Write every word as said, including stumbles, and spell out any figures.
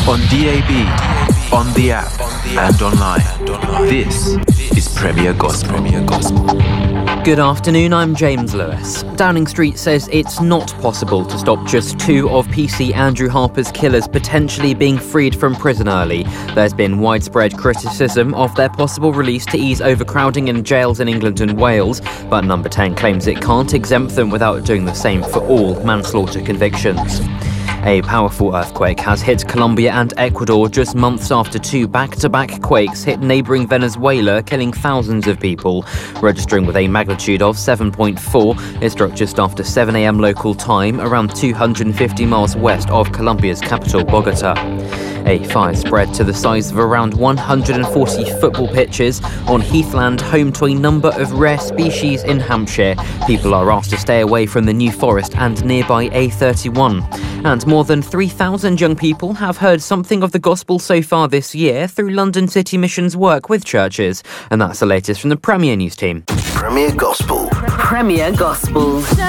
on D A B, on the app, and online. This is Premier Gospel. Good afternoon, I'm James Lewis. Downing Street says it's not possible to stop just two of P C Andrew Harper's killers potentially being freed from prison early. There's been widespread criticism of their possible release to ease overcrowding in jails in England and Wales, but Number ten claims it can't exempt them without doing the same for all manslaughter convictions. A powerful earthquake has hit Colombia and Ecuador just months after two back-to-back quakes hit neighbouring Venezuela, killing thousands of people. Registering with a magnitude of seven point four, it struck just after seven a.m. local time, around two hundred fifty miles west of Colombia's capital, Bogota. A fire spread to the size of around one hundred forty football pitches on heathland, home to a number of rare species in Hampshire. People are asked to stay away from the New Forest and nearby A thirty-one. And more than three thousand young people have heard something of the gospel so far this year through London City Mission's work with churches. And that's the latest from the Premier News team. Premier Gospel. Premier Gospel.